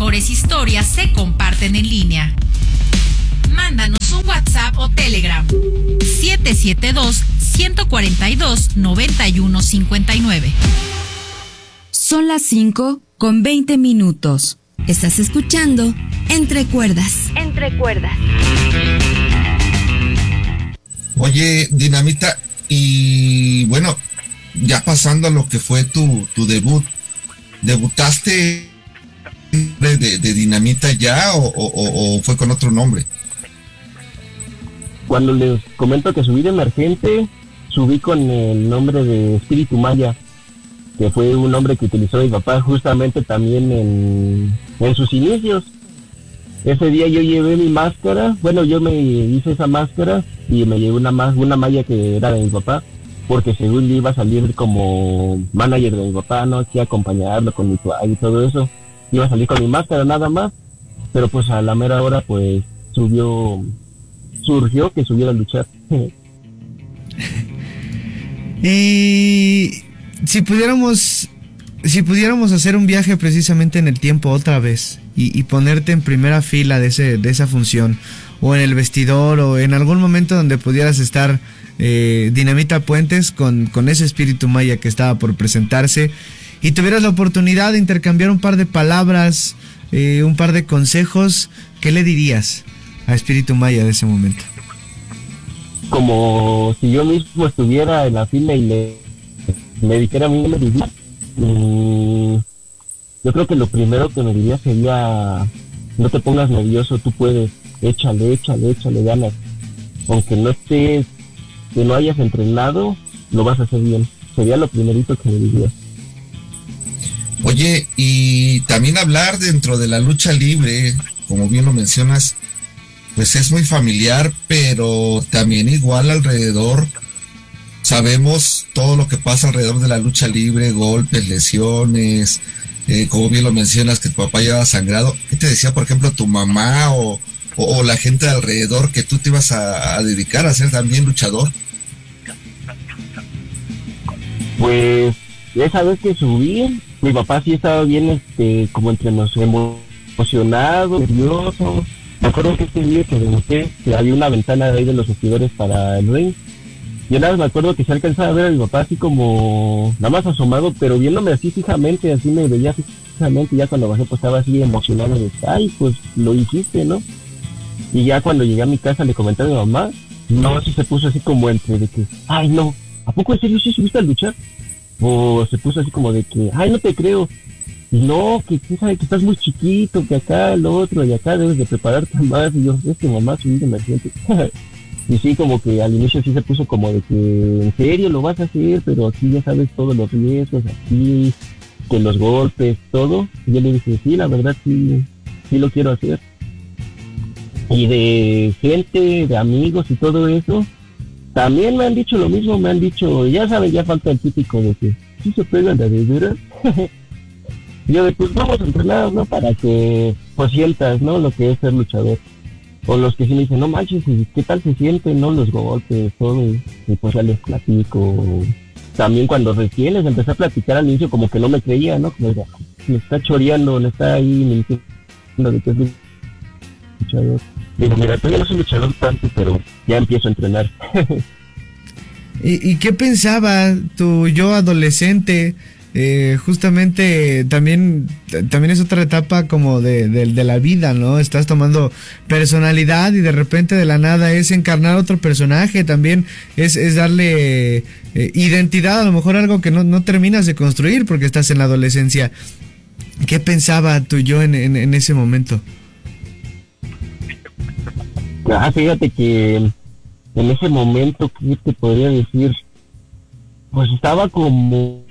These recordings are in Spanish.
mejores historias se comparten en línea. Mándanos un WhatsApp o Telegram 772-142-9159. Son las 5:20. Estás escuchando Entre Cuerdas. Entre Cuerdas. Oye, Dinamita, y bueno, ya pasando a lo que fue tu debut, ¿debutaste de Dinamita ya o fue con otro nombre? Cuando les comento que subí de emergente, subí con el nombre de Espíritu Maya, que fue un nombre que utilizó mi papá justamente también en sus inicios. Ese día yo llevé mi máscara, bueno, yo me hice esa máscara y me llevé una malla que era de mi papá, porque según yo iba a salir como manager de mi papá, ¿no? Aquí a acompañarlo con mi toalla y todo eso. Iba a salir con mi máscara nada más, pero pues a la mera hora pues surgió que subiera a luchar. Y si pudiéramos hacer un viaje precisamente en el tiempo otra vez y ponerte en primera fila de esa función, o en el vestidor, o en algún momento donde pudieras estar Dinamita Puentes con ese Espíritu Maya que estaba por presentarse, y tuvieras la oportunidad de intercambiar un par de palabras, un par de consejos, ¿qué le dirías a Espíritu Maya de ese momento? Como si yo mismo estuviera en la fila y me dijera a mí, me diría, yo creo que lo primero que me diría sería: no te pongas nervioso, tú puedes, échale ganas, aunque no estés, que no hayas entrenado, lo vas a hacer bien. Sería lo primerito que me diría. Oye, y también hablar dentro de la lucha libre, como bien lo mencionas, pues es muy familiar, pero también igual alrededor sabemos todo lo que pasa alrededor de la lucha libre, golpes, lesiones, como bien lo mencionas, que tu papá llevaba sangrado. ¿Qué te decía, por ejemplo, tu mamá o la gente de alrededor, que tú te ibas a dedicar a ser también luchador? Pues esa vez que subí, mi papá sí estaba bien, como entre nos emocionado, nervioso. Me acuerdo que este día que debuté, que había una ventana de ahí de los vestidores para el ring. Yo nada más me acuerdo que se alcanzaba a ver a mi papá así como, nada más asomado, pero viéndome así fijamente, así me veía fijamente. Ya cuando bajé pues estaba así emocionado de, ay, pues lo hiciste, ¿no? Y ya cuando llegué a mi casa le comenté a mi mamá, no, sí se puso así como entre de que, ay no, ¿a poco en serio sí subiste a luchar? O se puso así como de que, ay, no te creo. Y no, que tú sabes que estás muy chiquito, que acá el otro, y acá debes de prepararte más. Y yo, es que mamá, subí de emergente. Y sí, como que al inicio sí se puso como de que, en serio lo vas a hacer, pero aquí ya sabes todos los riesgos, aquí, que los golpes, todo. Y yo le dije, sí, la verdad sí lo quiero hacer. Y de gente, de amigos y todo eso, también me han dicho lo mismo, me han dicho, ya saben, ya falta el típico de que, ¿sí se pegan de veras? Y yo de, pues vamos a entrenar, ¿no? Para que pues sientas, ¿no? Lo que es ser luchador. O los que sí me dicen, no manches, ¿qué tal se sienten, no? Los golpes, todo. Y pues ya les platico. También cuando recién les empecé a platicar al inicio, como que no me creía, ¿no? Como de, me está choreando, me está ahí mintiendo de que es luchador. Digo, mira, todavía no soy luchador tanto, pero ya empiezo a entrenar. ¿Y qué pensaba tu yo adolescente? Justamente también es otra etapa como de la vida, ¿no? Estás tomando personalidad y de repente de la nada es encarnar otro personaje, también es darle identidad, a lo mejor algo que no terminas de construir porque estás en la adolescencia. ¿Qué pensaba tu yo en ese momento? Fíjate que en ese momento, ¿qué te podría decir? Pues estaba como...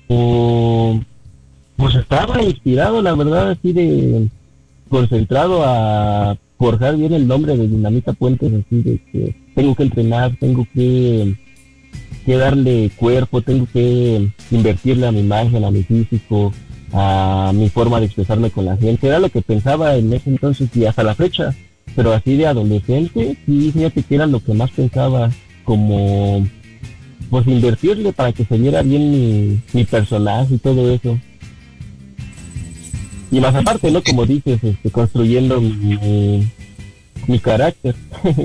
pues estaba inspirado, la verdad, así de concentrado a forjar bien el nombre de Dinamita Puentes, así de que tengo que entrenar, tengo que darle cuerpo, tengo que invertirle a mi imagen, a mi físico, a mi forma de expresarme con la gente. Era lo que pensaba en ese entonces y hasta la fecha, pero así de adolescente, sí, fíjate que era lo que más pensaba, como pues invertirle para que se viera bien mi personaje y todo eso. Y más aparte, ¿no? Como dices, construyendo mi carácter.